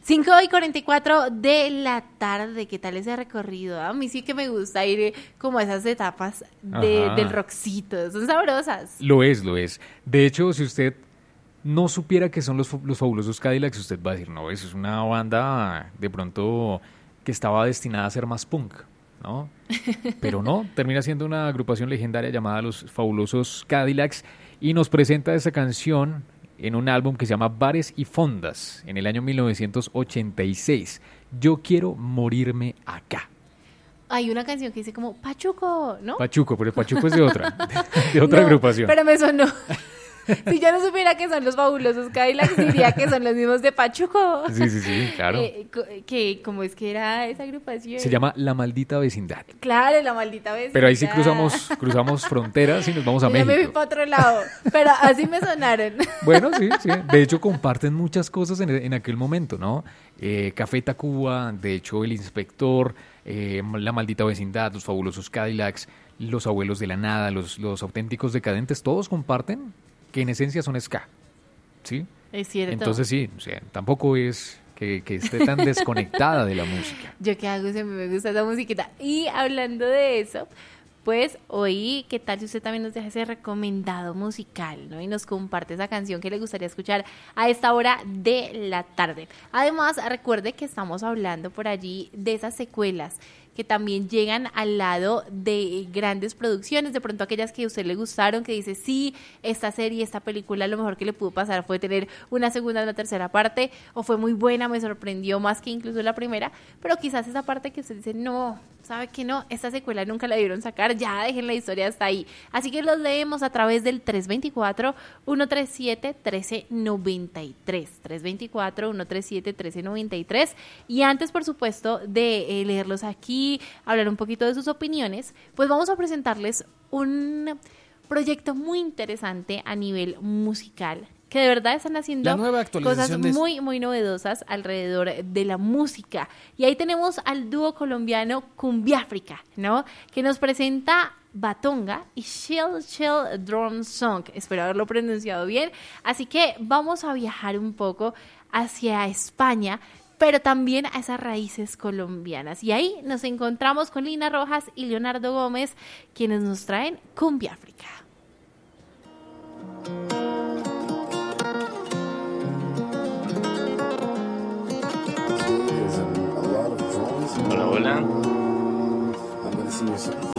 5:44 de la tarde. ¿Qué tal ese recorrido? A mí sí que me gusta ir como a esas etapas del rockcito. Son sabrosas. Lo es, lo es. De hecho, si usted no supiera que son los fabulosos Cadillacs, usted va a decir, no, eso es una banda de pronto que estaba destinada a ser más punk, ¿no? Pero no, termina siendo una agrupación legendaria llamada Los Fabulosos Cadillacs y nos presenta esa canción en un álbum que se llama Bares y Fondas, en el año 1986. Yo quiero morirme acá. Hay una canción que dice como Pachuco, ¿no? Pachuco, pero Pachuco es de otra, de otra agrupación. Pero me sonó. Si yo no supiera que son los Fabulosos Cadillacs, diría que son los mismos de Pachuco. Sí, claro. ¿Cómo es que era esa agrupación? Se llama La Maldita Vecindad. Claro, La Maldita Vecindad. Pero ahí sí cruzamos fronteras y nos vamos a México. Ya me fui para otro lado, pero así me sonaron. Bueno, sí. De hecho, comparten muchas cosas en aquel momento, ¿no? Café Tacuba, de hecho, El Inspector, La Maldita Vecindad, Los Fabulosos Cadillacs, Los Abuelos de la Nada, los Auténticos Decadentes, todos comparten que en esencia son ska, ¿sí? Es cierto. Entonces sí, o sea, tampoco es que esté tan desconectada de la música. ¿Yo qué hago si me gusta esa musiquita? Y hablando de eso, pues hoy, ¿qué tal si usted también nos deja ese recomendado musical, ¿no? Y nos comparte esa canción que le gustaría escuchar a esta hora de la tarde. Además, recuerde que estamos hablando por allí de esas secuelas que también llegan al lado de grandes producciones, de pronto aquellas que a usted le gustaron, que dice, sí, esta serie, esta película, lo mejor que le pudo pasar fue tener una segunda o una tercera parte, o fue muy buena, me sorprendió más que incluso la primera, pero quizás esa parte que usted dice, no, ¿sabe qué no? Esta secuela nunca la dieron sacar, ya dejen la historia hasta ahí. Así que los leemos a través del 324-137-1393, 324-137-1393, y antes, por supuesto, de leerlos aquí, hablar un poquito de sus opiniones, pues vamos a presentarles un proyecto muy interesante a nivel musical, que de verdad están haciendo cosas muy, muy novedosas alrededor de la música. Y ahí tenemos al dúo colombiano Cumbiáfrica, ¿no? Que nos presenta Batonga y Chill Chill Drum Song. Espero haberlo pronunciado bien. Así que vamos a viajar un poco hacia España, pero también a esas raíces colombianas. Y ahí nos encontramos con Lina Rojas y Leonardo Gómez, quienes nos traen Cumbiáfrica. Hola, hola.